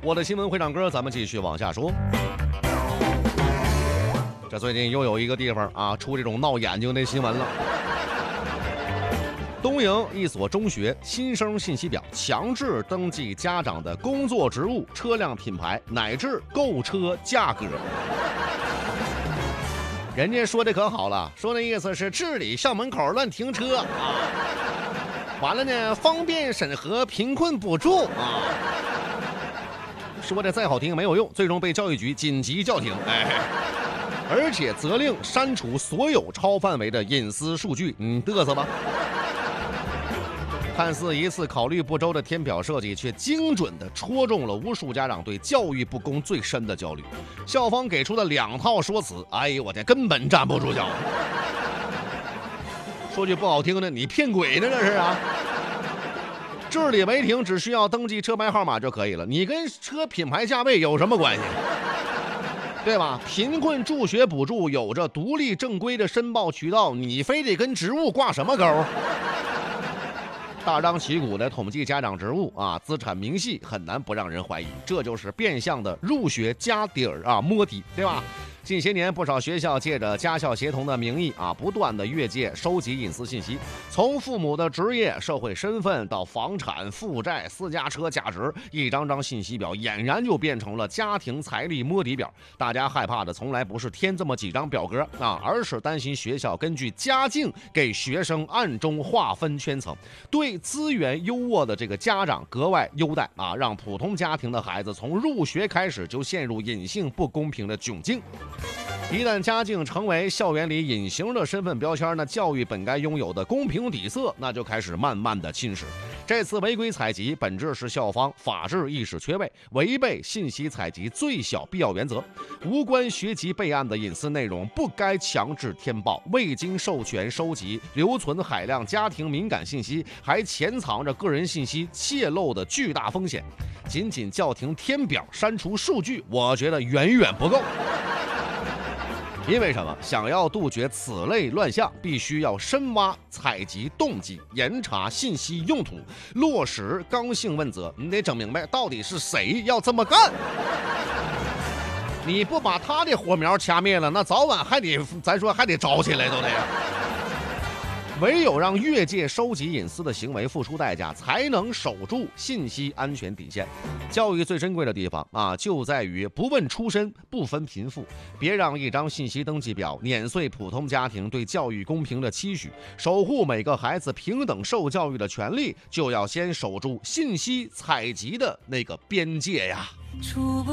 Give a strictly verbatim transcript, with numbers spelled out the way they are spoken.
我的新闻会长哥，咱们继续往下说。这最近又有一个地方啊出这种闹眼睛的新闻了。东营一所中学新生信息表强制登记家长的工作职务、车辆品牌乃至购车价格。人家说的可好了，说那意思是治理校门口乱停车啊，完了呢方便审核贫困补助啊。说的再好听没有用，最终被教育局紧急叫停，哎，而且责令删除所有超范围的隐私数据，你嘚瑟吧。看似一次考虑不周的填表设计，却精准地戳中了无数家长对教育不公最深的焦虑。校方给出的两套说辞，哎呦我天，根本站不住脚。说句不好听的，你骗鬼呢这是啊！治理违停只需要登记车牌号码就可以了，你跟车品牌价位有什么关系？对吧？贫困助学补助有着独立正规的申报渠道，你非得跟职务挂什么钩？大张旗鼓的统计家长职务啊，资产明细很难不让人怀疑，这就是变相的入学家底儿啊摸底，对吧？近些年，不少学校借着家校协同的名义啊，不断的越界收集隐私信息，从父母的职业、社会身份到房产、负债、私家车价值，一张张信息表俨然就变成了家庭财力摸底表。大家害怕的从来不是填这么几张表格啊，而是担心学校根据家境给学生暗中划分圈层，对资源优渥的这个家长格外优待啊，让普通家庭的孩子从入学开始就陷入隐性不公平的窘境。一旦家境成为校园里隐形的身份标签，那教育本该拥有的公平底色，那就开始慢慢的侵蚀。这次违规采集本质是校方法治意识缺位，违背信息采集最小必要原则。无关学籍备案的隐私内容不该强制填报，未经授权收集、留存海量家庭敏感信息，还潜藏着个人信息泄露的巨大风险。仅仅叫停填表、删除数据，我觉得远远不够。因为什么？想要杜绝此类乱象，必须要深挖采集动机，严查信息用途，落实刚性问责。你得整明白到底是谁要这么干。你不把他的火苗掐灭了，那早晚还得咱说还得着起来都得。唯有让越界收集隐私的行为付出代价，才能守住信息安全底线。教育最珍贵的地方啊，就在于不问出身，不分贫富。别让一张信息登记表碾碎普通家庭对教育公平的期许。守护每个孩子平等受教育的权利，就要先守住信息采集的那个边界呀。